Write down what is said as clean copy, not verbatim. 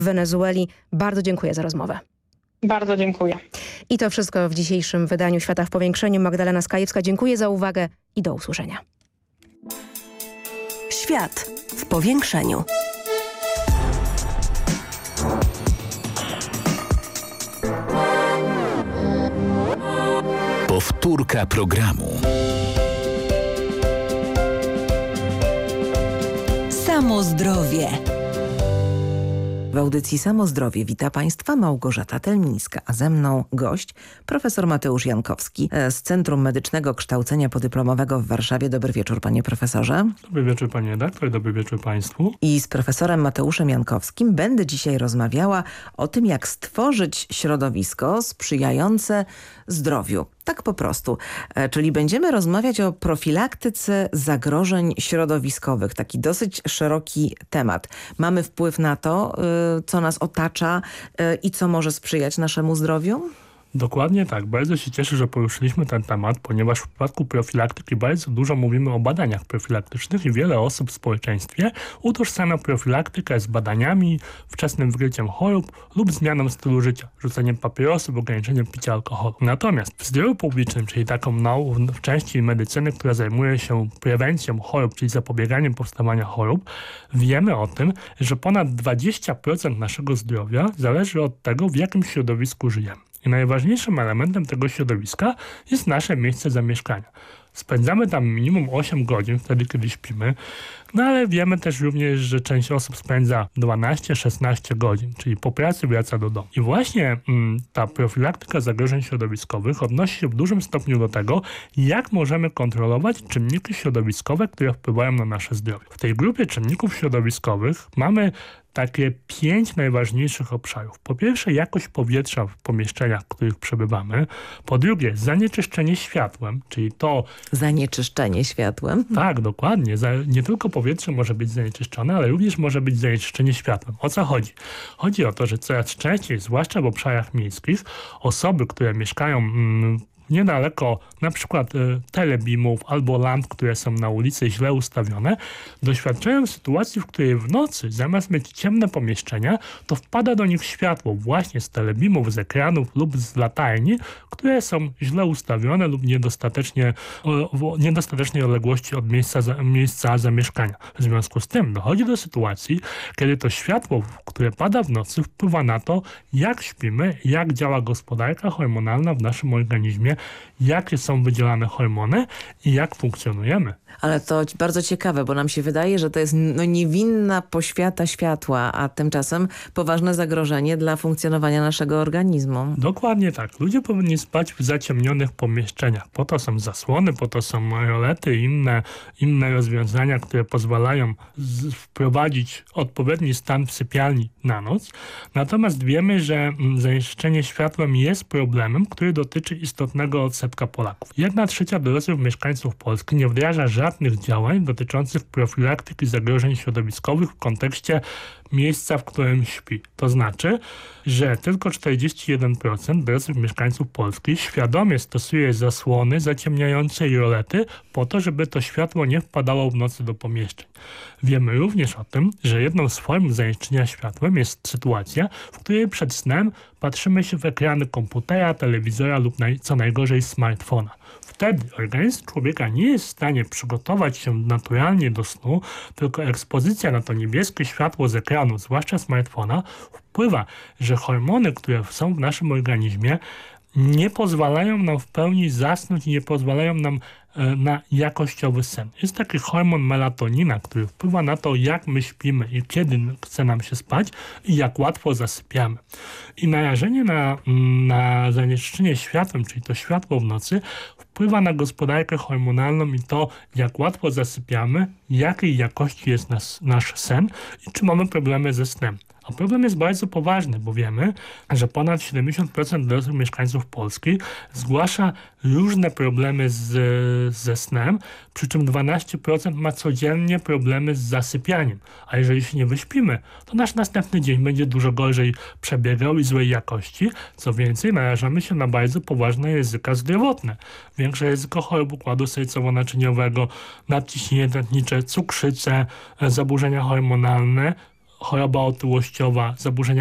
w Wenezueli. Bardzo dziękuję za rozmowę. Bardzo dziękuję. I to wszystko w dzisiejszym wydaniu Świata w Powiększeniu. Magdalena Skajewska, dziękuję za uwagę i do usłyszenia. Świat w Powiększeniu. Powtórka programu. Samo zdrowie. W audycji Samo Zdrowie wita Państwa Małgorzata Telmińska, a ze mną gość profesor Mateusz Jankowski z Centrum Medycznego Kształcenia Podyplomowego w Warszawie. Dobry wieczór, panie profesorze. Dobry wieczór, panie redaktor, dobry wieczór państwu. I z profesorem Mateuszem Jankowskim będę dzisiaj rozmawiała o tym, jak stworzyć środowisko sprzyjające zdrowiu. Tak po prostu. Czyli będziemy rozmawiać o profilaktyce zagrożeń środowiskowych. Taki dosyć szeroki temat. Mamy wpływ na to, co nas otacza i co może sprzyjać naszemu zdrowiu? Dokładnie tak. Bardzo się cieszę, że poruszyliśmy ten temat, ponieważ w przypadku profilaktyki bardzo dużo mówimy o badaniach profilaktycznych i wiele osób w społeczeństwie utożsamia profilaktykę z badaniami, wczesnym wykryciem chorób lub zmianą stylu życia, rzuceniem papierosów, ograniczeniem picia alkoholu. Natomiast w zdrowiu publicznym, czyli taką w części medycyny, która zajmuje się prewencją chorób, czyli zapobieganiem powstawania chorób, wiemy o tym, że ponad 20% naszego zdrowia zależy od tego, w jakim środowisku żyjemy. I najważniejszym elementem tego środowiska jest nasze miejsce zamieszkania. Spędzamy tam minimum 8 godzin wtedy, kiedy śpimy, no ale wiemy też również, że część osób spędza 12-16 godzin, czyli po pracy wraca do domu. I właśnie ta profilaktyka zagrożeń środowiskowych odnosi się w dużym stopniu do tego, jak możemy kontrolować czynniki środowiskowe, które wpływają na nasze zdrowie. W tej grupie czynników środowiskowych mamy takie 5 najważniejszych obszarów. Po pierwsze, jakość powietrza w pomieszczeniach, w których przebywamy. Po drugie, zanieczyszczenie światłem, czyli to... Zanieczyszczenie światłem? Tak, dokładnie. Nie tylko powietrze może być zanieczyszczone, ale również może być zanieczyszczenie światłem. O co chodzi? Chodzi o to, że coraz częściej, zwłaszcza w obszarach miejskich, osoby, które mieszkają niedaleko na przykład telebimów albo lamp, które są na ulicy źle ustawione, doświadczają sytuacji, w której w nocy zamiast mieć ciemne pomieszczenia, to wpada do nich światło właśnie z telebimów, z ekranów lub z latarni, które są źle ustawione lub w niedostatecznej odległości od miejsca zamieszkania. W związku z tym dochodzi do sytuacji, kiedy to światło, które pada w nocy, wpływa na to, jak śpimy, jak działa gospodarka hormonalna w naszym organizmie, jakie są wydzielane hormony i jak funkcjonujemy. Ale to bardzo ciekawe, bo nam się wydaje, że to jest niewinna poświata światła, a tymczasem poważne zagrożenie dla funkcjonowania naszego organizmu. Dokładnie tak. Ludzie powinni spać w zaciemnionych pomieszczeniach. Po to są zasłony, po to są rolety i inne rozwiązania, które pozwalają wprowadzić odpowiedni stan w sypialni na noc. Natomiast wiemy, że zanieczyszczenie światłem jest problemem, który dotyczy istotnego odsetka Polaków. 1/3 dorosłych mieszkańców Polski nie wdraża żadnych działań dotyczących profilaktyki zagrożeń środowiskowych w kontekście miejsca, w którym śpi. To znaczy, że tylko 41% dorosłych mieszkańców Polski świadomie stosuje zasłony zaciemniające i rolety po to, żeby to światło nie wpadało w nocy do pomieszczeń. Wiemy również o tym, że jedną z form zanieczyszczenia światłem jest sytuacja, w której przed snem patrzymy się w ekrany komputera, telewizora lub co najgorzej smartfona. Wtedy organizm człowieka nie jest w stanie przygotować się naturalnie do snu, tylko ekspozycja na to niebieskie światło z ekranu, zwłaszcza smartfona, wpływa, że hormony, które są w naszym organizmie, nie pozwalają nam w pełni zasnąć i nie pozwalają nam na jakościowy sen. Jest taki hormon melatonina, który wpływa na to, jak my śpimy i kiedy chce nam się spać i jak łatwo zasypiamy. I narażenie na zanieczyszczenie światłem, czyli to światło w nocy, wpływa na gospodarkę hormonalną i to, jak łatwo zasypiamy, jakiej jakości jest nasz sen i czy mamy problemy ze snem. A problem jest bardzo poważny, bo wiemy, że ponad 70% dorosłych mieszkańców Polski zgłasza różne problemy ze snem, przy czym 12% ma codziennie problemy z zasypianiem. A jeżeli się nie wyśpimy, to nasz następny dzień będzie dużo gorzej przebiegał i złej jakości. Co więcej, narażamy się na bardzo poważne ryzyka zdrowotne. Większe ryzyko chorób układu sercowo-naczyniowego, nadciśnienie tętnicze, cukrzycę, zaburzenia hormonalne, choroba otyłościowa, zaburzenia